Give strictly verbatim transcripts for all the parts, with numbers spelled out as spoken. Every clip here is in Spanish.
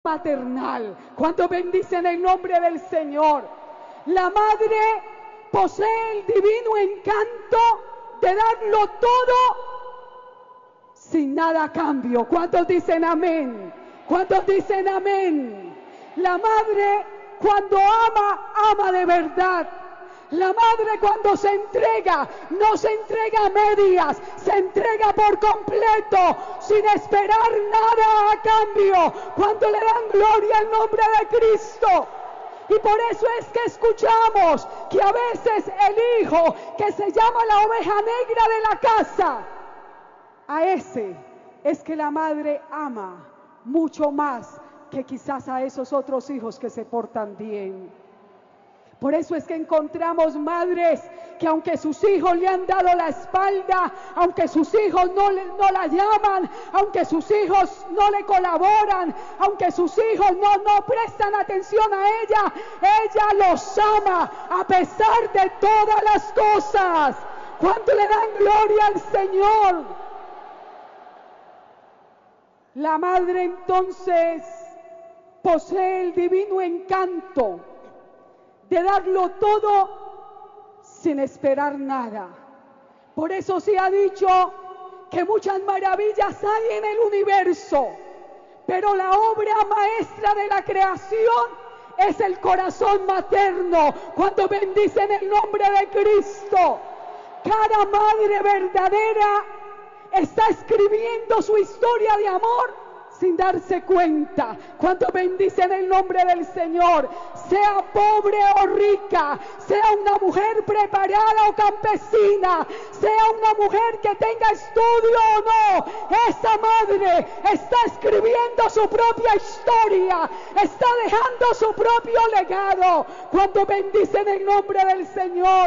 maternal. Cuando bendicen el nombre del Señor, la madre posee el divino encanto de darlo todo sin nada a cambio. ¿Cuántos dicen amén? ¿Cuántos dicen amén? La madre cuando ama, ama de verdad. La madre cuando se entrega, no se entrega a medias, se entrega por completo, sin esperar nada a cambio, cuando le dan gloria al nombre de Cristo. Y por eso es que escuchamos que a veces el hijo, que se llama la oveja negra de la casa, a ese es que la madre ama mucho más que quizás a esos otros hijos que se portan bien. Por eso es que encontramos madres que aunque sus hijos le han dado la espalda, aunque sus hijos no, le, no la llaman, aunque sus hijos no le colaboran, aunque sus hijos no, no prestan atención a ella, ella los ama a pesar de todas las cosas. ¿Cuánto le dan gloria al Señor? La madre entonces posee el divino encanto de darlo todo sin esperar nada. Por eso se ha dicho que muchas maravillas hay en el universo, pero la obra maestra de la creación es el corazón materno. Cuando bendicen el nombre de Cristo, cada madre verdadera está escribiendo su historia de amor sin darse cuenta. Cuando bendicen el nombre del Señor, sea pobre o rica, sea una mujer preparada o campesina, sea una mujer que tenga estudio o no, esa madre está escribiendo su propia historia, está dejando su propio legado. Cuando bendicen el nombre del Señor,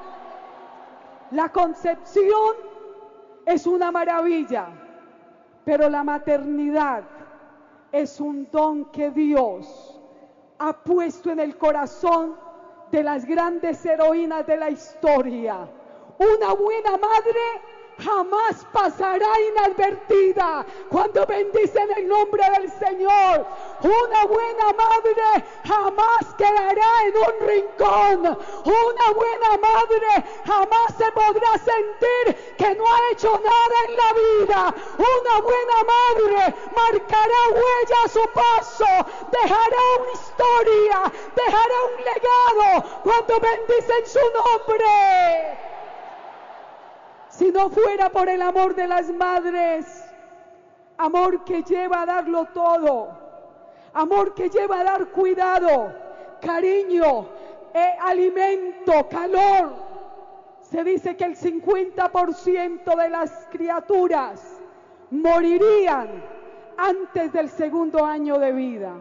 la concepción es una maravilla, pero la maternidad es un don que Dios ha puesto en el corazón de las grandes heroínas de la historia. Una buena madre jamás pasará inadvertida. Cuando bendicen el nombre del Señor, una buena madre jamás quedará en un rincón. Una buena madre jamás se podrá sentir que no ha hecho nada en la vida. Una buena madre marcará huella a su paso, dejará una historia, dejará un legado cuando bendicen su nombre. Si no fuera por el amor de las madres, amor que lleva a darlo todo, amor que lleva a dar cuidado, cariño, eh, alimento, calor. Se dice que el cincuenta por ciento de las criaturas morirían antes del segundo año de vida.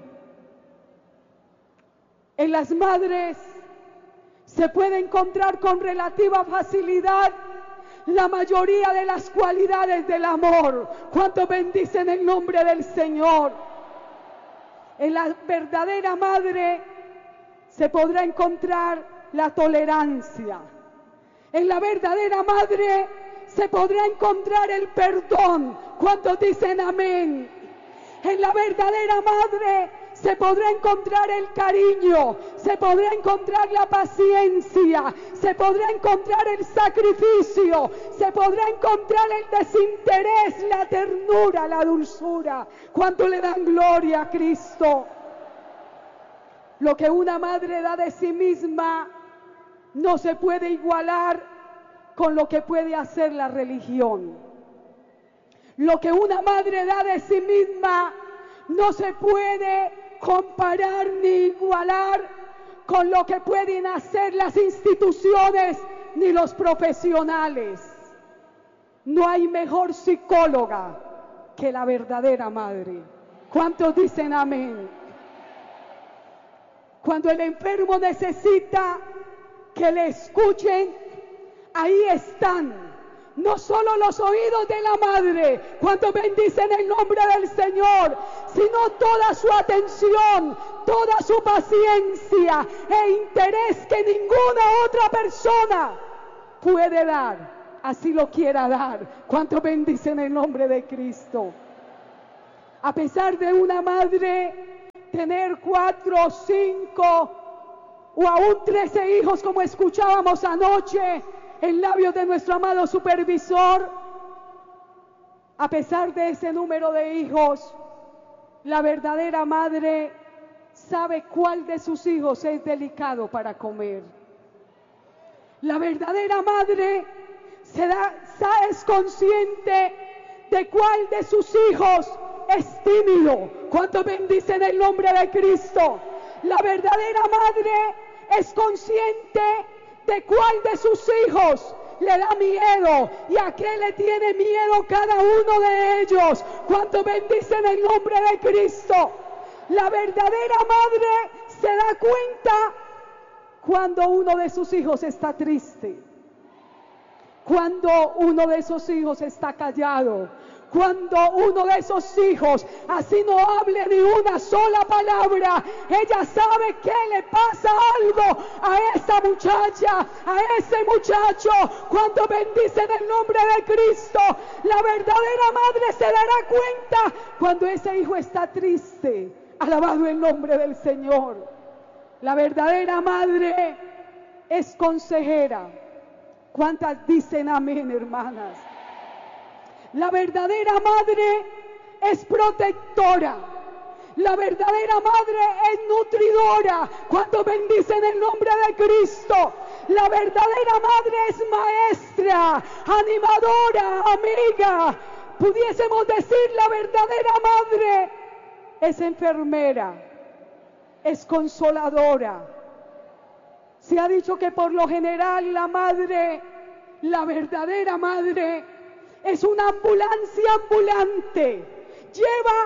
En las madres se puede encontrar con relativa facilidad la mayoría de las cualidades del amor. Cuánto bendicen el nombre del Señor. En la verdadera madre se podrá encontrar la tolerancia. En la verdadera madre se podrá encontrar el perdón. ¿Cuántos dicen amén? En la verdadera madre se podrá encontrar el cariño, se podrá encontrar la paciencia, se podrá encontrar el sacrificio, se podrá encontrar el desinterés, la ternura, la dulzura. ¿Cuánto le dan gloria a Cristo? Lo que una madre da de sí misma no se puede igualar con lo que puede hacer la religión. Lo que una madre da de sí misma no se puede comparar ni igualar con lo que pueden hacer las instituciones ni los profesionales. No hay mejor psicóloga que la verdadera madre. ¿Cuántos dicen amén? Cuando el enfermo necesita que le escuchen, ahí están. No solo los oídos de la madre, cuando bendicen el nombre del Señor, sino toda su atención, toda su paciencia e interés que ninguna otra persona puede dar, así lo quiera dar. Cuánto bendicen el nombre de Cristo. A pesar de una madre tener cuatro, cinco o aún trece hijos, como escuchábamos anoche en labios de nuestro amado supervisor. A pesar de ese número de hijos, la verdadera madre sabe cuál de sus hijos es delicado para comer. La verdadera madre se da, es consciente de cuál de sus hijos es tímido. ¿Cuántos bendicen el nombre de Cristo? La verdadera madre es consciente de cuál de sus hijos le da miedo y a qué le tiene miedo cada uno de ellos. ¿Cuántos bendicen el nombre de Cristo? La verdadera madre se da cuenta cuando uno de sus hijos está triste, cuando uno de esos hijos está callado, cuando uno de esos hijos así no hable ni una sola palabra. Ella sabe que le pasa algo a esa muchacha, a ese muchacho. Cuando bendicen el nombre de Cristo, la verdadera madre se dará cuenta cuando ese hijo está triste. Alabado el nombre del Señor. La verdadera madre es consejera. ¿Cuántas dicen amén, hermanas? La verdadera madre es protectora. La verdadera madre es nutridora. ¿Cuántos bendicen el nombre de Cristo? La verdadera madre es maestra, animadora, amiga. Pudiésemos decir, la verdadera madre es enfermera, es consoladora. Se ha dicho que por lo general la madre, la verdadera madre, es una ambulancia ambulante. Lleva